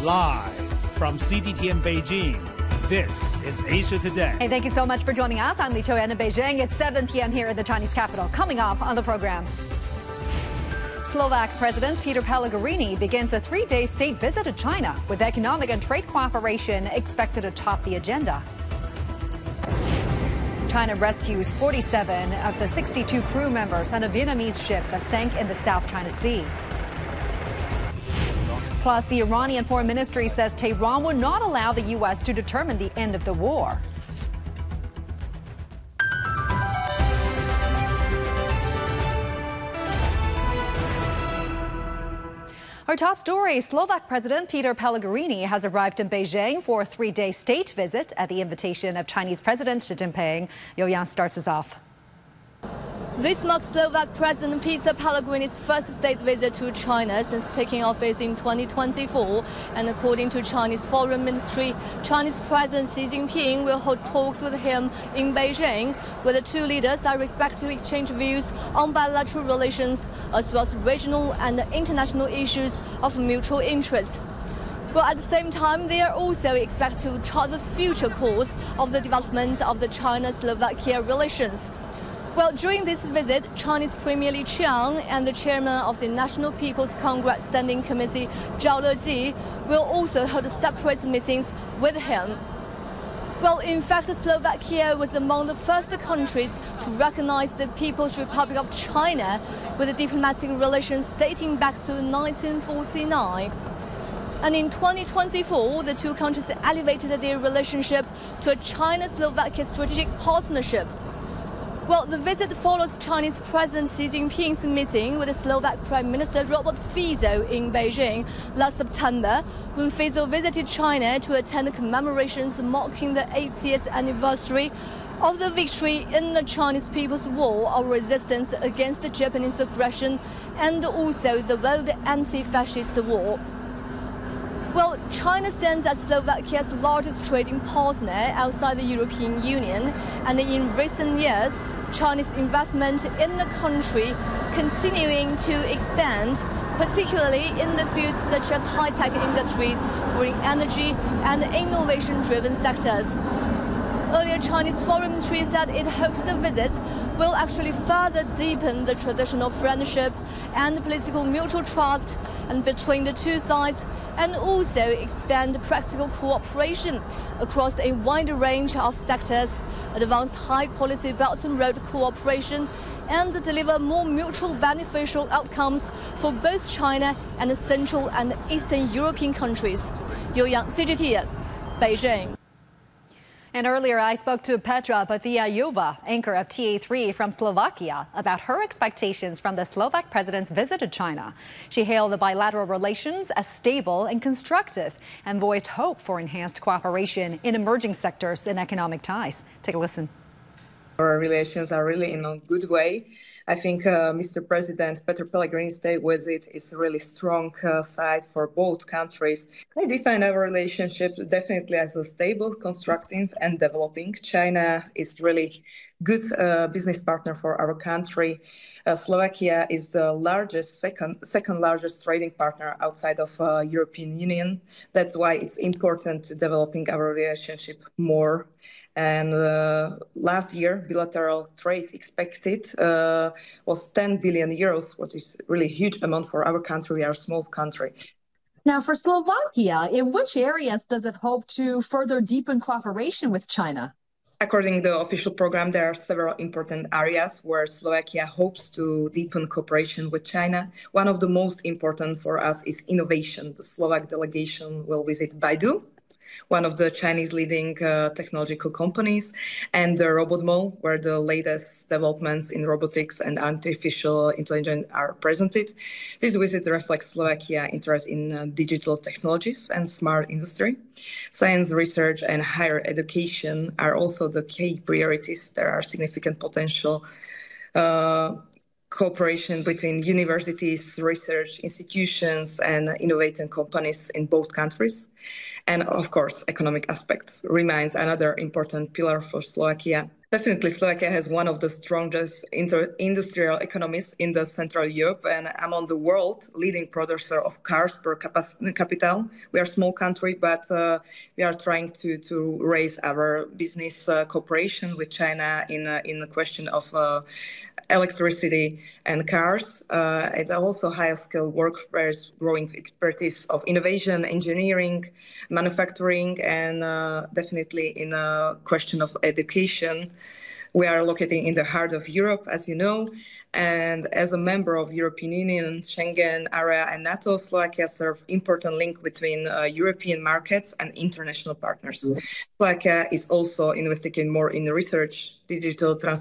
Live from CGTN Beijing, this is Asia Today. Hey, thank you so much for joining us. I'm Li Chouyan in Beijing. It's 7 p.m. here in the Chinese capital. Coming up on the program, Slovak President Peter Pellegrini begins a 3-day state visit to China, with economic and trade cooperation expected to top the agenda. China rescues 47 of the 62 crew members on a Vietnamese ship that sank in the South China Sea. Plus, the Iranian Foreign Ministry says Tehran will not allow the U.S. to determine the end of the war. Our top story, Slovak President Peter Pellegrini has arrived in Beijing for a 3-day state visit at the invitation of Chinese President Xi Jinping. Yo Yang starts us off. This marks Slovak President Peter Pellegrini's first state visit to China since taking office in 2024. And according to Chinese Foreign Ministry, Chinese President Xi Jinping will hold talks with him in Beijing, where the two leaders are expected to exchange views on bilateral relations, as well as regional and international issues of mutual interest. But at the same time, they are also expected to chart the future course of the development of the China-Slovakia relations. Well, during this visit, Chinese Premier Li Qiang and the chairman of the National People's Congress Standing Committee, Zhao Leji, will also hold separate meetings with him. Well, in fact, Slovakia was among the first countries to recognize the People's Republic of China, with diplomatic relations dating back to 1949. And in 2024, the two countries elevated their relationship to a China-Slovakia strategic partnership. Well, the visit follows Chinese President Xi Jinping's meeting with the Slovak Prime Minister Robert Fico in Beijing last September, when Fico visited China to attend commemorations marking the 80th anniversary of the victory in the Chinese People's War of Resistance against the Japanese aggression, and also the World Anti-Fascist War. Well, China stands as Slovakia's largest trading partner outside the European Union, and in recent years, Chinese investment in the country continuing to expand, particularly in the fields such as high-tech industries, green energy, and innovation-driven sectors. Earlier, Chinese Foreign Ministry said it hopes the visits will actually further deepen the traditional friendship and political mutual trust and between the two sides, and also expand practical cooperation across a wide range of sectors, advance high-quality Belt and Road cooperation, and deliver more mutual beneficial outcomes for both China and Central and Eastern European countries. Yo Yang, CGTN, Beijing. And earlier, I spoke to Petra Batiayova, anchor of TA3 from Slovakia, about her expectations from the Slovak president's visit to China. She hailed the bilateral relations as stable and constructive and voiced hope for enhanced cooperation in emerging sectors and economic ties. Take a listen. Our relations are really in a good way. I think Mr. President Peter Pellegrini's state visit is a really strong side for both countries. I define our relationship definitely as a stable, constructive, and developing. China is really good business partner for our country. Slovakia is the second largest trading partner outside of European Union. That's why it's important to developing our relationship more. And last year, bilateral trade expected was 10 billion euros, which is really a huge amount for our country. We are a small country. Now, for Slovakia, in which areas does it hope to further deepen cooperation with China? According to the official program, there are several important areas where Slovakia hopes to deepen cooperation with China. One of the most important for us is innovation. The Slovak delegation will visit Baidu, one of the Chinese leading technological companies, and the Robot Mall, where the latest developments in robotics and artificial intelligence are presented. This visit reflects Slovakia's interest in digital technologies and smart industry. Science, research, and higher education are also the key priorities. There are significant potential cooperation between universities, research institutions, and innovating companies in both countries. And of course, economic aspects remains another important pillar for Slovakia. Definitely, Slovakia has one of the strongest industrial economies in the Central Europe and among the world leading producer of cars per capital. We are a small country, but we are trying to raise our business cooperation with China in the question of electricity and cars. It's also high skilled workforce, growing expertise of innovation, engineering, manufacturing, and definitely in a question of education. We are located in the heart of Europe, as you know, and as a member of European Union, Schengen area, and NATO, Slovakia serves important link between European markets and international partners. Slovakia is also investigating more in research, digital transformation,